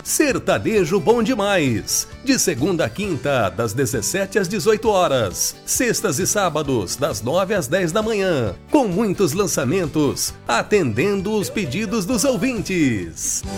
Sertanejo Bom Demais, de segunda a quinta, das 17 às 18 horas. Sextas e sábados, das 9 às 10 da manhã. Com muitos lançamentos, atendendo os pedidos dos ouvintes.